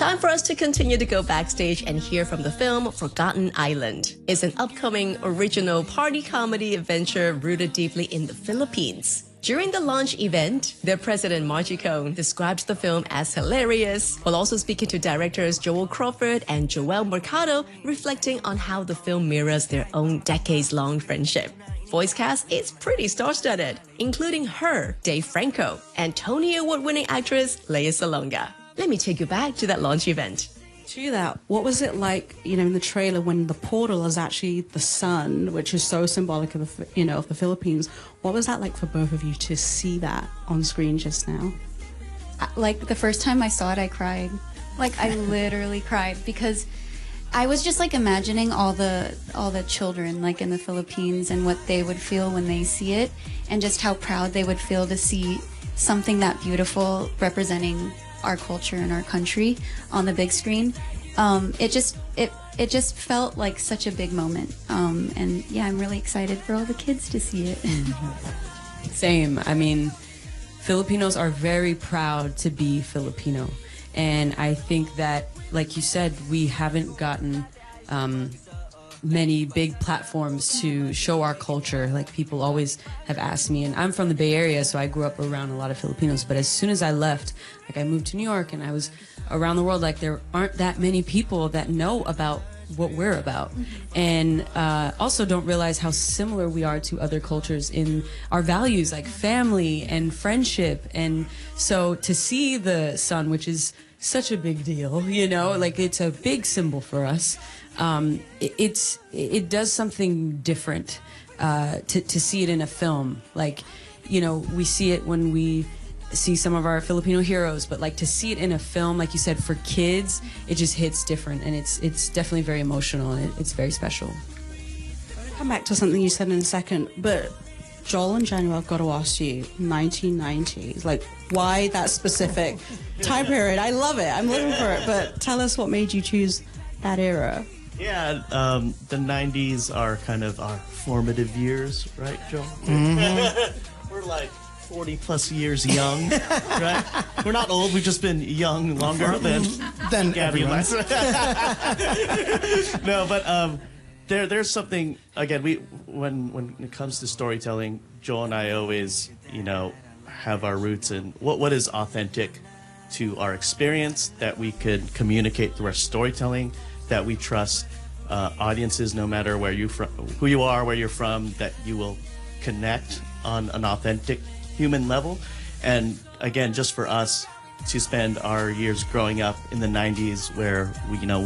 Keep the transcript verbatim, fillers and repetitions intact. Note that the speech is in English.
Time for us to continue to go backstage and hear from the film Forgotten Island. It's an upcoming original party comedy adventure rooted deeply in the Philippines. During the launch event, their president Margie Cone described the film as hilarious, while also speaking to directors Joel Crawford and Joel Mercado, reflecting on how the film mirrors their own decades-long friendship. Voice cast is pretty star-studded, including her, Dave Franco, and Tony Award-winning actress Lea Salonga. Let me take you back to that launch event. To that, what was it like, you know, in the trailer when the portal is actually the sun, which is so symbolic of the, you know, of the Philippines? What was that like for both of you to see that on screen just now? Like the first time I saw it, I cried. Like I literally cried because I was just like imagining all the all the children like in the Philippines and what they would feel when they see it, and just how proud they would feel to see something that beautiful representing our culture and our country on the big screen. Um, it just it it just felt like such a big moment, um, and yeah, I'm really excited for all the kids to see it. Same. I mean, Filipinos are very proud to be Filipino, and I think that, like you said, we haven't gotten um, many big platforms to show our culture. Like people always have asked me, and I'm from the Bay Area, so I grew up around a lot of Filipinos, but as soon as I left, like I moved to New York and I was around the world, like there aren't that many people that know about what we're about, and uh, also don't realize how similar we are to other cultures in our values, like family and friendship. And so to see the sun, which is such a big deal, you know, like it's a big symbol for us. Um, it, it's it does something different uh, to to see it in a film. Like, you know, we see it when we see some of our Filipino heroes, but like to see it in a film, like you said, for kids, it just hits different, and it's it's definitely very emotional, and it, it's very special. I'll come back to something you said in a second, but Joel and Januel, I've got to ask you, nineteen nineties, like why that specific time period? I love it. I'm living for it, but tell us what made you choose that era. Yeah, um, the nineties are kind of our formative years, right, Joel? Mm-hmm. We're like forty plus years young, right? We're not old, we've just been young longer than, than Gabby and everyone. I. No, but um, there, there's something, again, we when, when it comes to storytelling, Joel and I always, you know, have our roots in what what is authentic to our experience that we could communicate through our storytelling, that we trust uh, audiences, no matter where you from, who you are, where you're from, that you will connect on an authentic human level. And again, just for us to spend our years growing up in the nineties, where we, you know,